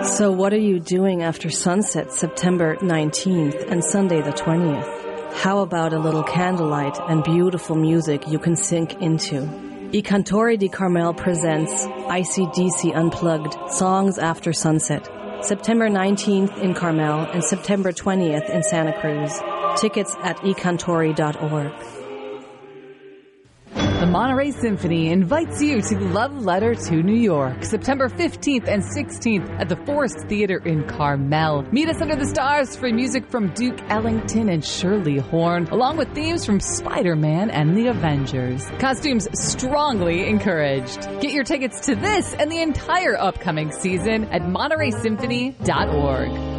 So what are you doing after sunset September 19th and Sunday the 20th? How about a little candlelight and beautiful music you can sink into? I Cantori di Carmel presents ICDC Unplugged Songs After Sunset, September 19th in Carmel and September 20th in Santa Cruz. Tickets at ecantori.org. The Monterey Symphony invites you to Love Letter to New York, September 15th and 16th at the Forest Theater in Carmel. Meet us under the stars for music from Duke Ellington and Shirley Horn, along with themes from Spider-Man and the Avengers. Costumes strongly encouraged. Get your tickets to this and the entire upcoming season at MontereySymphony.org.